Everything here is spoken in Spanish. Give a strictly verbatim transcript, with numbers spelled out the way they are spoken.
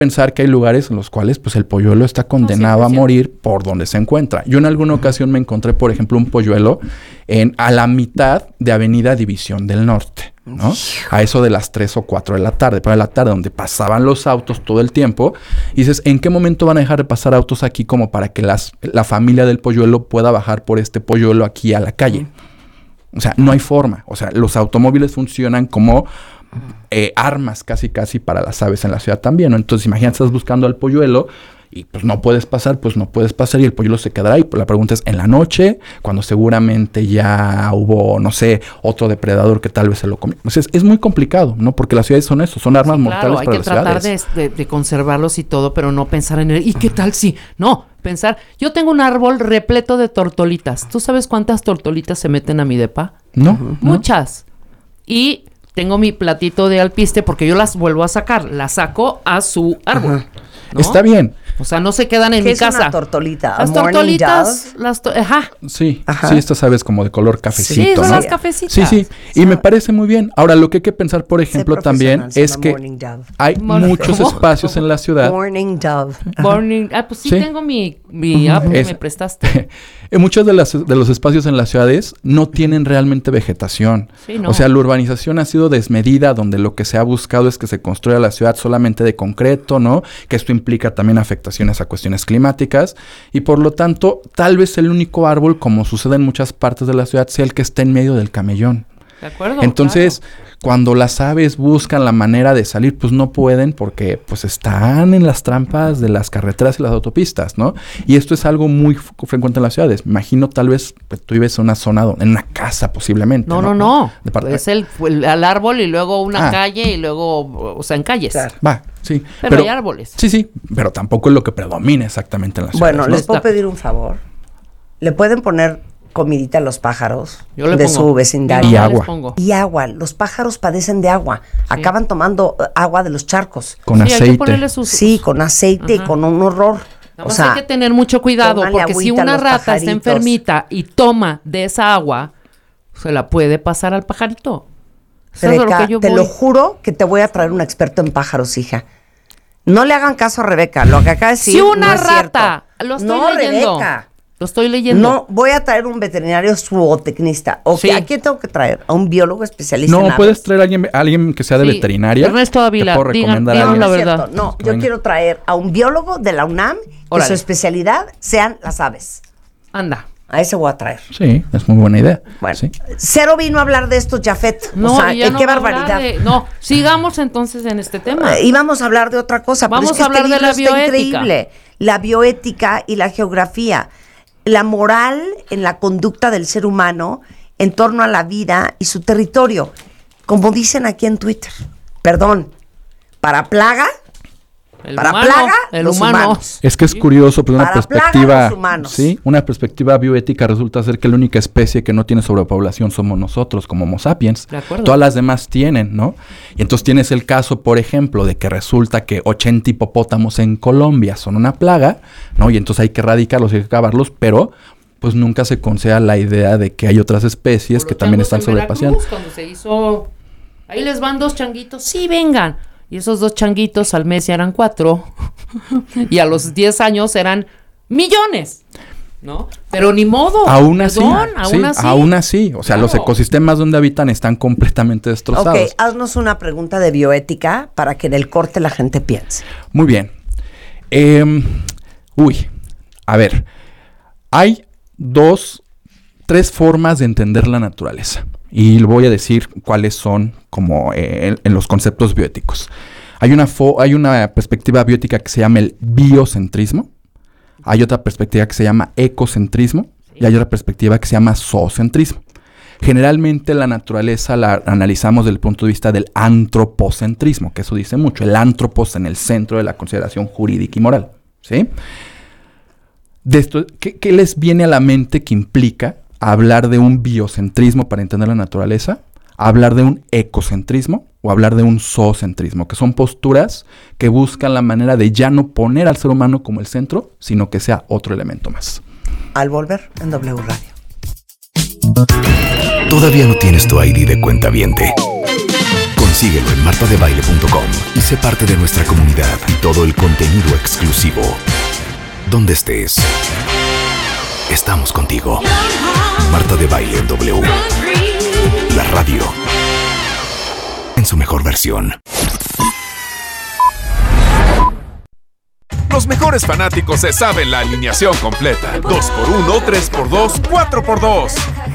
pensar que hay lugares en los cuales pues el polluelo está condenado oh, sí, a morir por donde se encuentra. Yo en alguna ocasión me encontré, por ejemplo, un polluelo en, a la mitad de Avenida División del Norte, ¿no? A eso de las tres o cuatro de la tarde, para la tarde, donde pasaban los autos todo el tiempo. Y dices, ¿en qué momento van a dejar de pasar autos aquí como para que las, la familia del polluelo pueda bajar por este polluelo aquí a la calle? O sea, no hay forma. O sea, los automóviles funcionan como eh, armas casi casi para las aves en la ciudad también, ¿no? Entonces, imagínate, estás buscando al polluelo y pues no puedes pasar, pues no puedes pasar y el polluelo se quedará. Y pues, la pregunta es, en la noche, cuando seguramente ya hubo, no sé, otro depredador que tal vez se lo comió. O sea, es, es muy complicado, ¿no? Porque las ciudades son eso, son armas sí, mortales claro, para las ciudades. Hay que tratar de, de, de conservarlos y todo, pero no pensar en él. ¿Y qué tal si? No, pensar, yo tengo un árbol repleto de tortolitas. ¿Tú sabes cuántas tortolitas se meten a mi depa? No. Uh-huh. Muchas. Y tengo mi platito de alpiste porque yo las vuelvo a sacar. Las saco a su árbol. ¿No? Está bien. O sea, no se quedan en ¿Qué mi es casa. Una tortolita? Las tortolitas, las to- ajá. Sí, ajá. sí, estas aves como de color cafecito, sí, son ¿no? las cafecitas. Sí, sí, y me parece muy bien. Ahora, lo que hay que pensar, por ejemplo, también es que hay Morning muchos ¿Cómo? espacios en la ciudad. Morning Dove. Morning, ah, pues sí, sí. tengo mi, mi app que me prestaste. En muchos de, las, de los espacios en las ciudades no tienen realmente vegetación. Sí, no. O sea, la urbanización ha sido desmedida, donde lo que se ha buscado es que se construya la ciudad solamente de concreto, ¿no? Que esto implica también afectaciones a cuestiones climáticas y por lo tanto tal vez el único árbol, como sucede en muchas partes de la ciudad, sea el que esté en medio del camellón. De acuerdo. Entonces, claro. cuando las aves buscan la manera de salir, pues no pueden porque pues están en las trampas de las carreteras y las autopistas, ¿no? Y esto es algo muy f- frecuente en las ciudades. Me imagino tal vez pues, tú vives en una zona, donde, en una casa posiblemente. No, no, no. no. De parte- es el, el, el árbol y luego una ah. calle y luego, o sea, en calles. Claro. Va, sí. Pero, pero hay árboles. Sí, sí, pero tampoco es lo que predomina exactamente en las ciudades. Bueno, ¿no? les puedo pedir un favor. ¿Le pueden poner comidita a los pájaros Yo le de pongo. su vecindario? Y agua. Y agua. Los pájaros padecen de agua. Sí. Acaban tomando uh, agua de los charcos. Con sí, aceite. Hay que ponerle sus, sí, con aceite Ajá. y con un horror. Nada más o sea, hay que tener mucho cuidado porque si una rata pajaritos. está enfermita y toma de esa agua, se la puede pasar al pajarito. Eso Rebeca, es lo que yo te voy. lo juro que te voy a traer un experto en pájaros, hija. No le hagan caso a Rebeca. Lo que acaba de decir si una no es rata, cierto. lo estoy no, leyendo. Rebeca. Lo estoy leyendo. No, voy a traer un veterinario zootecnista. ¿O sí. ¿A quién tengo que traer? ¿A un biólogo especialista No, en puedes aves? traer a alguien, a alguien que sea de sí. veterinaria. Ernesto Ávila, te puedo recomendar digan, a alguien. la No, verdad. es no, yo Venga. quiero traer a un biólogo de la UNAM que Órale. su especialidad sean las aves. Anda. A ese voy a traer. Sí, es muy buena idea. Bueno, sí. cero vino a hablar de esto, Jafet. No, o sea, ya eh, no qué va a barbaridad. hablar de- no, sigamos entonces en este tema. Eh, íbamos a hablar de otra cosa. Vamos pero es que a hablar este de la libro está bioética. increíble. La bioética y la geografía. La moral en la conducta del ser humano en torno a la vida y su territorio. Como dicen aquí en Twitter. Perdón. Para plaga, El para humano, plaga, el los humano. humanos. Es que es curioso, pero una Para plaga perspectiva, los humanos. sí, una perspectiva bioética resulta ser que la única especie que no tiene sobrepoblación somos nosotros, como Homo sapiens. De acuerdo. Todas las demás tienen, ¿no? Y entonces tienes el caso, por ejemplo, de que resulta que ochenta hipopótamos en Colombia son una plaga, ¿no? Y entonces hay que erradicarlos, hay que acabarlos, pero pues nunca se conceda la idea de que hay otras especies que también están sobrepaseando. Cuando se hizo, ahí les van dos changuitos, sí, vengan. Y esos dos changuitos al mes ya eran cuatro. Y a los diez años eran millones, ¿no? Pero ni modo. Aún así, Perdón, sí, aún así. aún así. O sea, Claro. los ecosistemas donde habitan están completamente destrozados. Ok, haznos una pregunta de bioética para que en el corte la gente piense. Muy bien. Eh, uy, a ver. Hay dos, tres formas de entender la naturaleza. Y le voy a decir cuáles son como eh, en, en los conceptos bioéticos. Hay una, fo- hay una perspectiva bioética que se llama el biocentrismo. Hay otra perspectiva que se llama ecocentrismo. Sí. Y hay otra perspectiva que se llama zoocentrismo. Generalmente la naturaleza la analizamos desde el punto de vista del antropocentrismo, que eso dice mucho. El antropos en el centro de la consideración jurídica y moral. ¿Sí? De esto, ¿qué, ¿Qué les viene a la mente que implica hablar de un biocentrismo para entender la naturaleza? Hablar de un ecocentrismo o hablar de un zoocentrismo, que son posturas que buscan la manera de ya no poner al ser humano como el centro, sino que sea otro elemento más. Al volver en W Radio. ¿Todavía no tienes tu I D de cuentaviente? Con Síguelo en marta de baile punto com y sé parte de nuestra comunidad y todo el contenido exclusivo. Donde estés, estamos contigo. Marta de Baile en W. La radio en su mejor versión. Los mejores fanáticos se saben la alineación completa. dos por uno, tres por dos, cuatro por dos.